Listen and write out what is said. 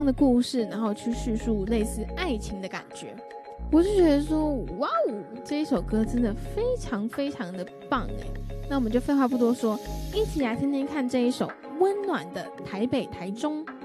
的故事，然后去叙述类似爱情的感觉。我就觉得说，哇哦，这一首歌真的非常非常的棒耶。那我们就废话不多说，一起来听听看这一首温暖的台北台中。